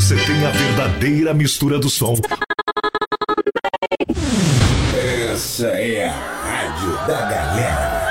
você tem a verdadeira mistura do som. Essa é a Rádio da Galera.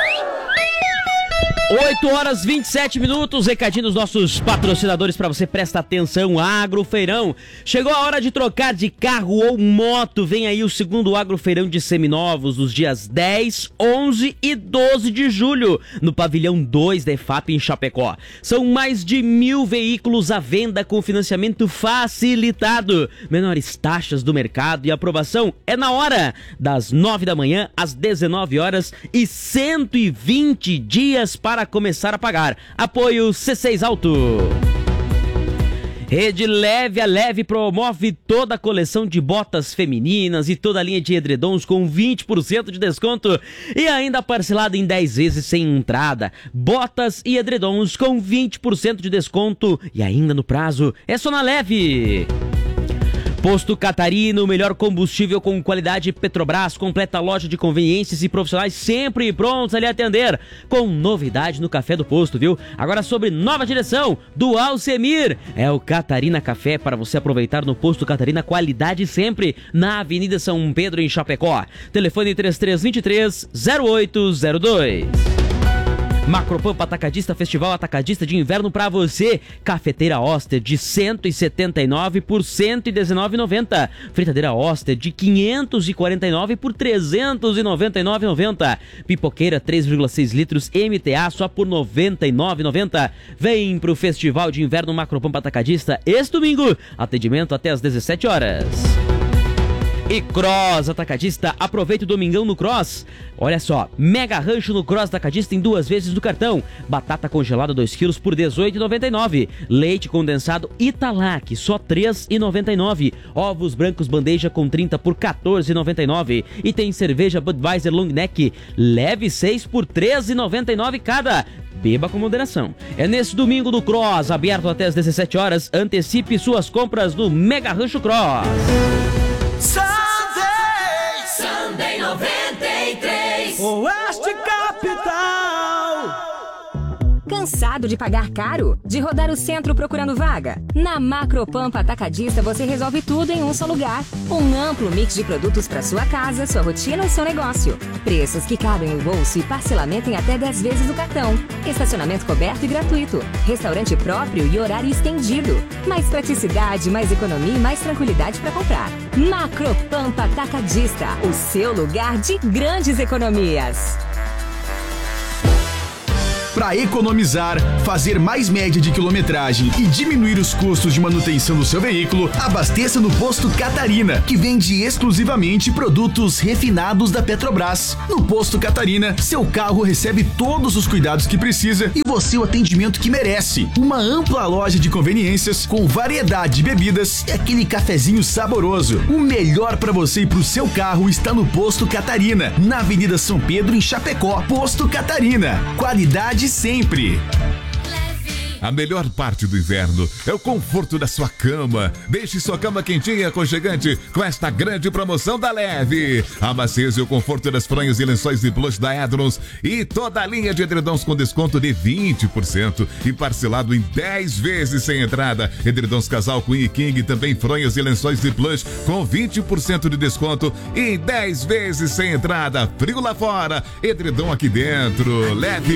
8h27, recadinho dos nossos patrocinadores para você, presta atenção. Agrofeirão, chegou a hora de trocar de carro ou moto. Vem aí o segundo Agrofeirão de seminovos nos dias 10, 11 e 12 de julho, no pavilhão 2 da EFAP em Chapecó. São mais de 1.000 veículos à venda com financiamento facilitado, menores taxas do mercado, e a aprovação é na hora, das 9 da manhã às 19 horas e 120 dias para começar a pagar. Apoio C6 Auto. Rede Leve a Leve promove toda a coleção de botas femininas e toda a linha de edredons com 20% de desconto e ainda parcelado em 10 vezes sem entrada. Botas e edredons com 20% de desconto e ainda no prazo. É só na Leve. Posto Catarina, o melhor combustível com qualidade Petrobras, completa loja de conveniências e profissionais sempre prontos a lhe atender. Com novidade no café do posto, viu? Agora sobre nova direção do Alcemir. É o Catarina Café para você aproveitar no Posto Catarina, qualidade sempre, na Avenida São Pedro, em Chapecó. Telefone 3323-0802. Macropampa Atacadista, Festival Atacadista de Inverno pra você. Cafeteira Oster de 179 por 119,90. Fritadeira Oster de 549 por 399,90. Pipoqueira 3,6 litros MTA só por 99,90. Vem pro Festival de Inverno Macropampa Atacadista este domingo. Atendimento até às 17 horas. E Cross Atacadista, aproveita o domingão no Cross. Olha só, mega rancho no Cross Atacadista em 2 vezes no cartão. Batata congelada 2 kg por R$18,99. Leite condensado Italac, só R$3,99. Ovos brancos bandeja com 30 por R$14,99. E tem cerveja Budweiser Long Neck, leve 6 por R$13,99 cada. Beba com moderação. É nesse domingo do Cross, aberto até às 17 horas. Antecipe suas compras no Mega Rancho Cross. Sunday 93, Oeste Capital. Cansado de pagar caro? De rodar o centro procurando vaga? Na Macropampa Atacadista você resolve tudo em um só lugar. Um amplo mix de produtos para sua casa, sua rotina ou seu negócio. Preços que cabem no bolso e parcelamento em até 10 vezes o cartão. Estacionamento coberto e gratuito. Restaurante próprio e horário estendido. Mais praticidade, mais economia e mais tranquilidade para comprar. Macropampa Atacadista, o seu lugar de grandes economias. Para economizar, fazer mais média de quilometragem e diminuir os custos de manutenção do seu veículo, abasteça no Posto Catarina, que vende exclusivamente produtos refinados da Petrobras. No Posto Catarina, seu carro recebe todos os cuidados que precisa e você o atendimento que merece. Uma ampla loja de conveniências com variedade de bebidas e aquele cafezinho saboroso. O melhor para você e para o seu carro está no Posto Catarina, na Avenida São Pedro, em Chapecó. Posto Catarina, qualidade sempre. A melhor parte do inverno é o conforto da sua cama. Deixe sua cama quentinha e aconchegante com esta grande promoção da Leve. A maciez e o conforto das fronhas e lençóis de plush da Edrons e toda a linha de edredons com desconto de 20% e parcelado em 10 vezes sem entrada. Edredons casal Queen e King, também fronhas e lençóis de plush com 20% de desconto e 10 vezes sem entrada. Frio lá fora, edredom aqui dentro. Leve